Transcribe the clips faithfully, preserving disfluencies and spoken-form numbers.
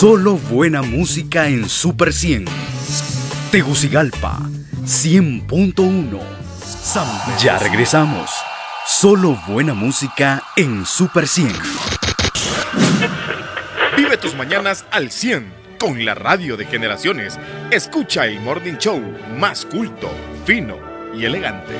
Solo buena música en Super cien. Tegucigalpa, cien punto uno. Ya regresamos. Solo buena música en Super cien. Vive tus mañanas al cien con la radio de generaciones. Escucha el Morning Show más culto, fino y elegante.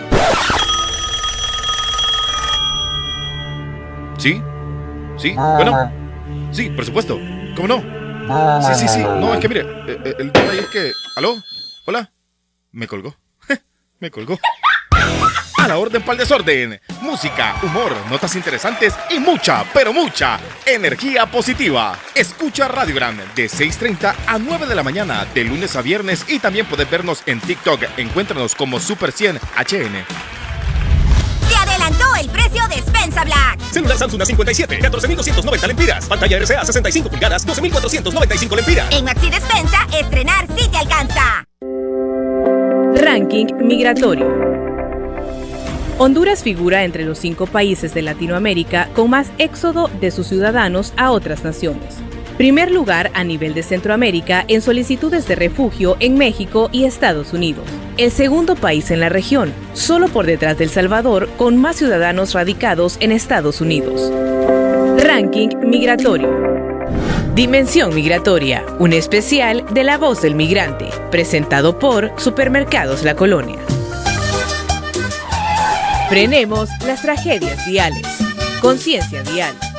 ¿Sí? ¿Sí? Bueno. Sí, por supuesto. ¿Cómo no? Sí, sí, sí. No, es que mire, el, el detalle es que... ¿Aló? ¿Hola? Me colgó. Me colgó. A la orden pa'l desorden. Música, humor, notas interesantes y mucha, pero mucha energía positiva. Escucha Radiogram de seis treinta a nueve de la mañana de lunes a viernes y también puedes vernos en TikTok. Encuéntranos como Super cien H N. ¡Se adelantó el precio de Spensa Black! Celular Samsung A cincuenta y siete, catorce mil doscientos noventa lempiras. Pantalla R C A sesenta y cinco pulgadas, doce mil cuatrocientos noventa y cinco lempiras. En Maxi Despensa, estrenar sí te alcanza. Ranking migratorio. Honduras figura entre los cinco países de Latinoamérica con más éxodo de sus ciudadanos a otras naciones. Primer lugar a nivel de Centroamérica en solicitudes de refugio en México y Estados Unidos. El segundo país en la región, solo por detrás de El Salvador, con más ciudadanos radicados en Estados Unidos. Ranking migratorio. Dimensión migratoria, un especial de La Voz del Migrante, presentado por Supermercados La Colonia. Frenemos las tragedias viales. Conciencia vial.